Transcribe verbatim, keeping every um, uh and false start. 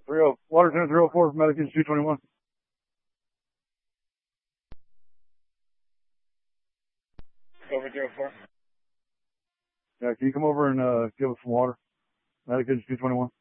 three oh, water ten three oh four, medic is two twenty-one. Over zero four. Yeah, can you come over and, uh, give us some water? Medic is two twenty-one.